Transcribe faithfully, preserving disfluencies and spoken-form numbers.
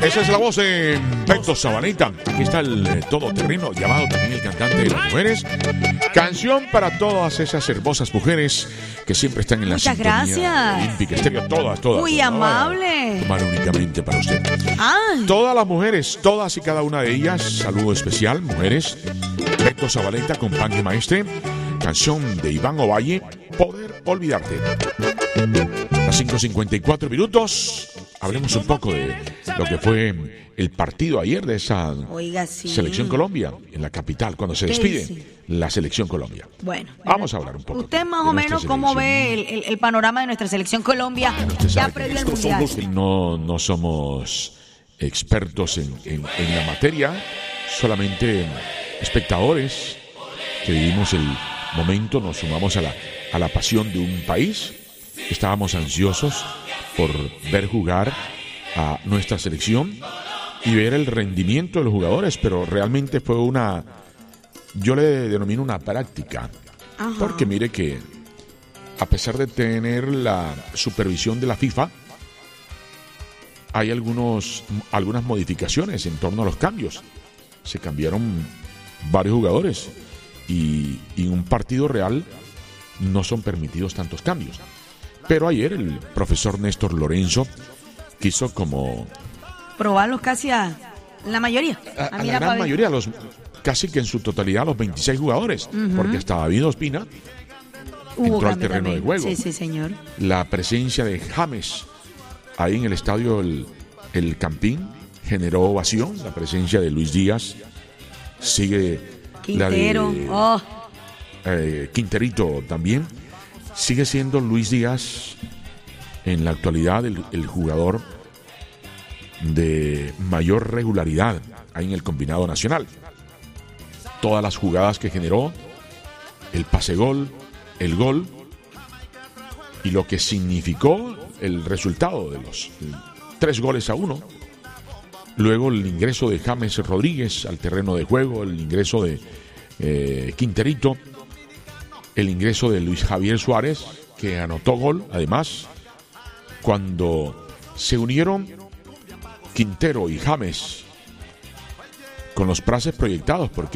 Esa es la voz de Beto Sabaneta. Aquí está el eh, todoterreno, llamado también el cantante de las mujeres. Canción para todas esas hermosas mujeres que siempre están en la Muchas sintonía gracias. Olímpica Estéreo. Todas, todas. Muy todas. amable. No, tomar únicamente para usted. Ay. Todas las mujeres, todas y cada una de ellas, saludo especial, mujeres. Beto Zabaleta con Panque Maestre. Canción de Iván Ovalle, Poder Olvidarte. A cinco cincuenta y cuatro minutos. Hablemos un poco de lo que fue el partido ayer de esa Oiga, sí. Selección Colombia en la capital, cuando se ¿Qué despide dice? la Selección Colombia. Bueno, Vamos a hablar un poco. ¿Usted más de o nuestra menos cómo selección. ve el, el- el panorama de nuestra selección Colombia Usted ya sabe que previo al estos Mundial? somos- No, no somos expertos en, en- en la materia, solamente espectadores que vivimos el momento, nos sumamos a la, a la pasión de un país. Estábamos ansiosos por ver jugar a nuestra selección y ver el rendimiento de los jugadores, pero realmente fue una, yo le denomino una práctica, Ajá. porque mire que a pesar de tener la supervisión de la FIFA, hay algunos, algunas modificaciones en torno a los cambios. Se cambiaron varios jugadores y, y en un partido real no son permitidos tantos cambios. Pero ayer el profesor Néstor Lorenzo quiso como Probarlos casi a la mayoría. a, Ah, a la mira, gran pa' ver. mayoría, los, casi que en su totalidad los veintiséis jugadores, porque hasta David Ospina Hubo entró al cambio terreno de también. juego. Sí, sí, señor. La presencia de James ahí en el estadio el, el Campín generó ovación. La presencia de Luis Díaz sigue Quintero. la de Oh, eh, Quinterito también. Sigue siendo Luis Díaz en la actualidad el, el jugador de mayor regularidad ahí en el combinado nacional. Todas las jugadas que generó, el pase gol, el gol y lo que significó el resultado de los eh, tres goles a uno. Luego el ingreso de James Rodríguez al terreno de juego, el ingreso de eh, Quinterito, el ingreso de Luis Javier Suárez, que anotó gol, además, cuando se unieron Quintero y James con los pases proyectados, porque